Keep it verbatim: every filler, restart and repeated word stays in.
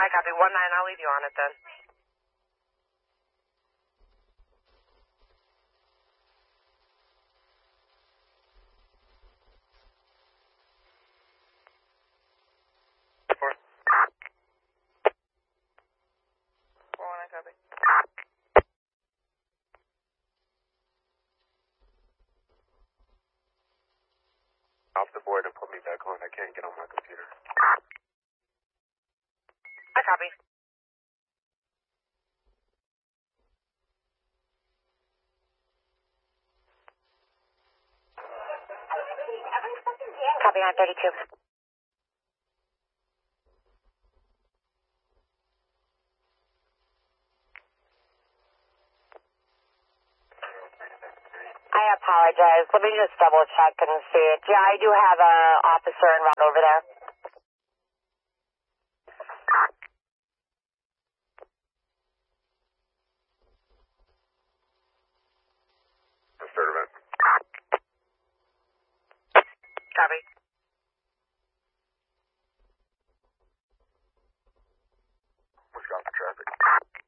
I copy. One nine, I'll leave you on it then. Four. Four one, I copy. Off the board and put me back on. I can't get on my computer. I copy. Copy on thirty-two. I apologize. Let me just double check and see it. Yeah, I do have an officer en route over there. Third event. Copy. Let's go for traffic.